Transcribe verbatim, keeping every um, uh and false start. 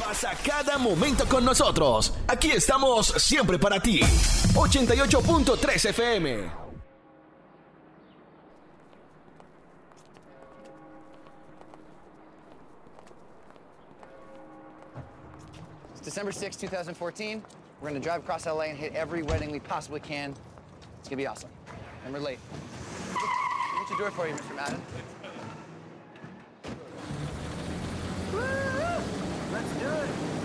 Pasa cada momento con nosotros. Aquí estamos siempre para ti. ochenta y ocho punto tres F M. It's December sixth, twenty fourteen. We're gonna drive across L A and hit every wedding we possibly can. It's gonna be awesome. And we're late. What you do it for you, Mister Madden? Woo! Let's do it.